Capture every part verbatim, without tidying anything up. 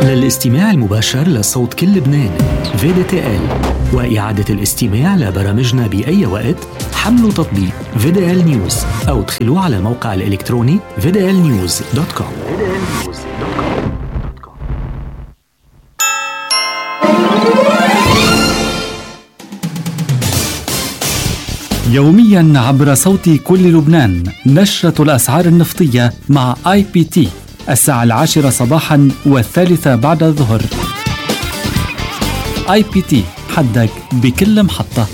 للاستماع المباشر لصوت كل لبنان في دي تي إل وإعادة الاستماع لبرامجنا بأي وقت، حملوا تطبيق في دي إل نيوز أو ادخلوا على الموقع الإلكتروني في دي إل نيوز دوت كوم. يومياً عبر صوت كل لبنان نشرة الأسعار النفطية مع آي بي تي الساعة العاشرة صباحاً والثالثة بعد الظهر. آي بي تي، حدك بكل محطة.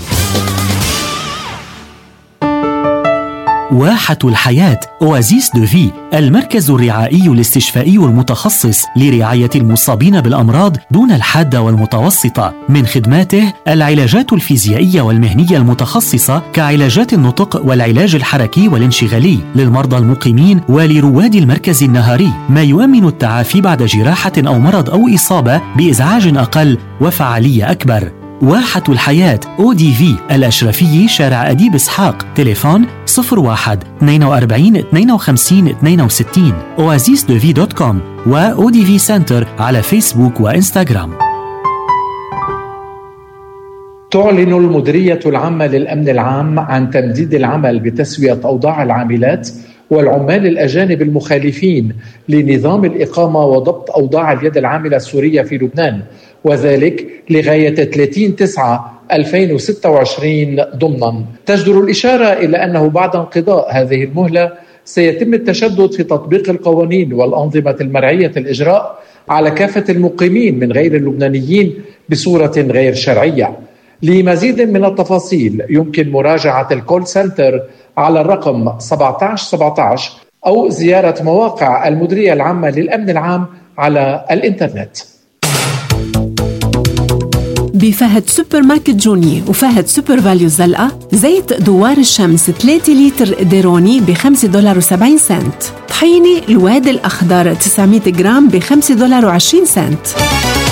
واحة الحياة أوازيس دو في، المركز الرعائي الاستشفائي المتخصص لرعاية المصابين بالأمراض دون الحادة والمتوسطة. من خدماته العلاجات الفيزيائية والمهنية المتخصصة كعلاجات النطق والعلاج الحركي والانشغالي للمرضى المقيمين ولرواد المركز النهاري، ما يؤمن التعافي بعد جراحة أو مرض أو إصابة بإزعاج أقل وفعالية أكبر. واحة الحياة أو دي في، الأشرفية، شارع أديب إسحاق، تليفون صفر واحد اثنين وأربعين اثنين وخمسين اثنين وستين، أوازيس دو في دوت كوم، و أو دي في سنتر على فيسبوك وإنستغرام. تعلن المديرية العامة للأمن العام عن تمديد العمل بتسوية أوضاع العاملات والعمال الأجانب المخالفين لنظام الإقامة وضبط أوضاع اليد العاملة السورية في لبنان، وذلك لغاية ثلاثين تسعة ألفين وستة وعشرين ضمنا. تجدر الإشارة إلى أنه بعد انقضاء هذه المهلة سيتم التشدد في تطبيق القوانين والأنظمة المرعية الإجراء على كافة المقيمين من غير اللبنانيين بصورة غير شرعية. لمزيد من التفاصيل يمكن مراجعة الكول سنتر على الرقم سبعة عشر سبعة عشر أو زيارة مواقع المديرية العامة للأمن العام على الإنترنت. بفهد سوبر ماركت جوني وفهد سوبر فاليو الزلقة زيت دوار الشمس ثلاثة لتر ديروني بخمسة دولار وسبعين سنت، طحينة الواد الأخضر تسعمية جرام بخمسة دولار وعشرين سنت.